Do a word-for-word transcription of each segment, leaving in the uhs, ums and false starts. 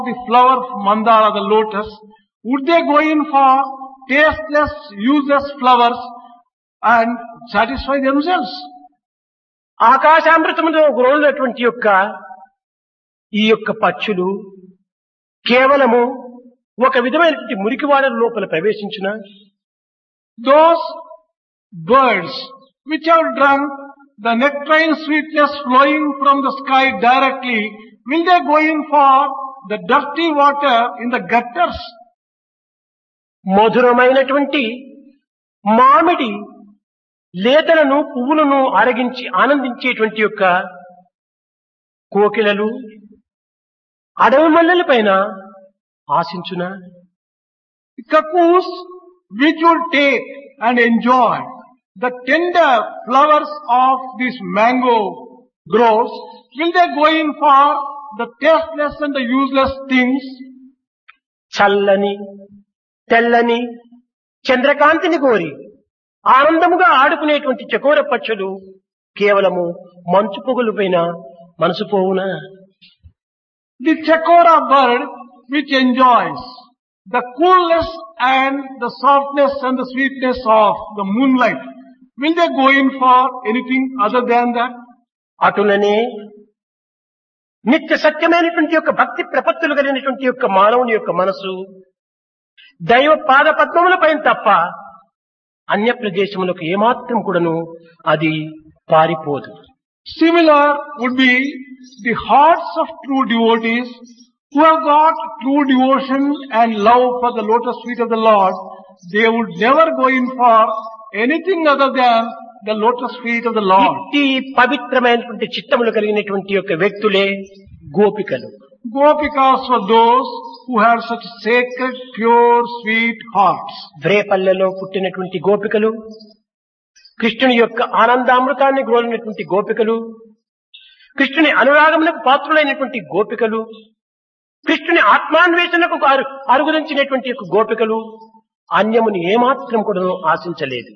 the flower mandala, the lotus, would they go in for tasteless, useless flowers and satisfy themselves? ఆకాశామృతముతో గ్రోలినటువంటి యొక్క ఈ యొక్క పక్షులు కేవలము ఒక విధమైనటువంటి మురికివాడల లోపల ప్రవేశించిన Those birds which have drunk the nectarine sweetness flowing from the sky directly, will they go in for the dirty water in the gutters? మధురమైనటువంటి మామిడి లేతలను పువ్వులను ఆరగించి ఆనందించేటువంటి యొక్క కోకిలలు అడవి మల్లెల పైన ఆశించున The cuckoos which will take and enjoy the tender flowers of these mango groves, will they go in for the tasteless and the useless things? చల్లని తెల్లని చంద్రకాంతిని కోరి ఆనందముగా ఆడుకునేటువంటి చకోర పక్షులు కేవలము మంచు పొగలు పైన మనసు పోవునా The chakora bird which enjoys the coolness and the softness and the sweetness of the moonlight, will they go in for anything other than that? అటులనే నిత్య సత్యమైనటువంటి యొక్క భక్తి ప్రపత్తులు కలిగినటువంటి యొక్క మానవుని యొక్క మనసు దైవ పాద పద్మముల పైన తప్ప అన్య ప్రదేశములకు ఏమాత్రం కూడాను అది పారిపోదు. Similar would be the hearts of true devotees who have got true devotion and love for the lotus feet of the Lord. They would never go in for anything other than the lotus feet of the Lord. ఇట్టి పవిత్రమైనటువంటి చిత్తములు కలిగినటువంటి యొక్క వ్యక్తులే గోపికలు. Gopikas were those who had such sacred, pure, sweet hearts. వ్రేపల్లెలో పుట్టినటువంటి గోపికలు, కృష్ణుని యొక్క ఆనందామృతాన్ని గ్రోలినటువంటి గోపికలు, కృష్ణుని అనురాగమునకు పాత్రులైనటువంటి గోపికలు, కృష్ణుని ఆత్మాన్వేషణకు అరు అరుగుదించినటువంటి యొక్క గోపికలు అన్యముని ఏమాత్రం కూడా ఆశించలేదు.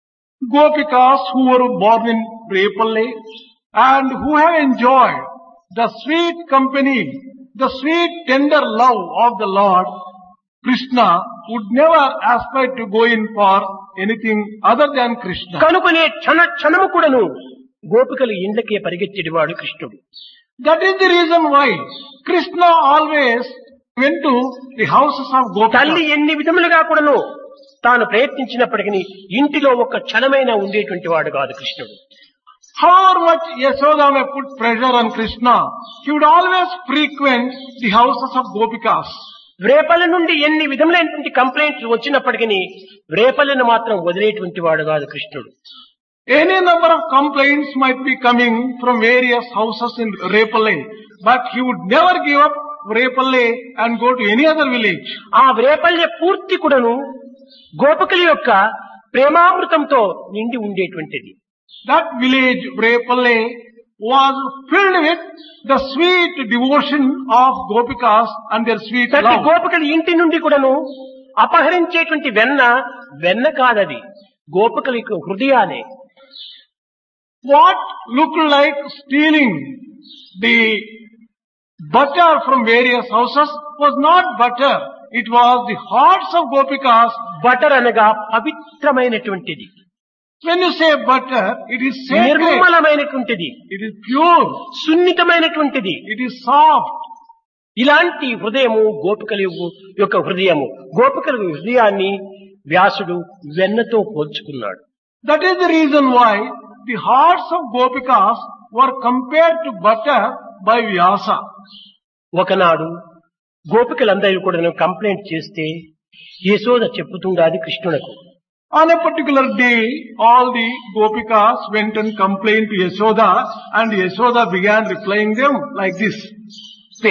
Gopikas who were born in Repalle and who have enjoyed the sweet company, the sweet tender love of the Lord, Krishna, would never aspire to go in for anything other than Krishna. కనుకనే క్షణ క్షణము కూడాను గోపికలు ఇండ్లకే పరిగెత్తేవాడు కృష్ణుడు. That is the reason why Krishna always went to the houses of తల్లి Gopikas. ఎన్ని విధములుగా కూడాను తాను ప్రయత్నించినప్పటికీ ఇంటిలో ఒక క్షణమైనా ఉండేటువంటి వాడు కాదు కృష్ణుడు. However much Yashoda may put pressure on Krishna, he would always frequent the houses of Gopikas. వ్రేపల్లి నుండి ఎన్ని విధములైనటువంటి కంప్లైంట్స్ వచ్చినప్పటికీ వ్రేపల్లిని మాత్రం వదిలేటువంటి వాడు కాదు కృష్ణుడు. Any number of complaints might be coming from various houses in Repalle, but he would never give up Repalle and go to any other village. ఆ వ్రేపల్లి పూర్తి కూడాను గోపికల యొక్క ప్రేమామృతంతో నిండి ఉండేటువంటిది. That village, Repalle, was filled with the sweet devotion of Gopikas and their sweet ప్రతి love. గోపికల ఇంటి నుండి కూడాను అపహరించేటువంటి వెన్న వెన్న కాదది, గోపికల యొక్క హృదయాలే. What looked like stealing the butter from various houses was not butter. It was the hearts of Gopikas. Butter అనగా పవిత్రమైనటువంటిది, When you say butter, it is sacred. నిర్మలమైనటువంటిది, It is pure. సున్నితమైనటువంటిది. It is soft. ఇలాంటి హృదయము గోపికల యొక్క హృదయము. గోపికల హృదయాన్ని వ్యాసుడు వెన్నతో పోల్చుకున్నాడు. That is the reason why the hearts of Gopikas were compared to butter by Vyasa. ఒకనాడు గోపికలందరూ కూడా కంప్లైంట్ చేస్తే Yashoda చెప్పుతుండాది కృష్ణునకు. On a particular day, all the Gopikas went and complained to Yashoda, and Yashoda began replying them like this.